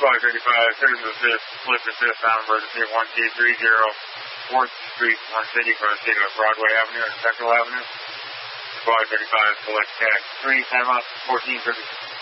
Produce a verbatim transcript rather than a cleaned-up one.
Squad thirty-five, third to the fifth, split the fifth on emergency one two three zero, fourth Street, one City, from the state of Broadway Avenue and Central Avenue. Squad thirty-five, select tax three, time up, fourteen thirty.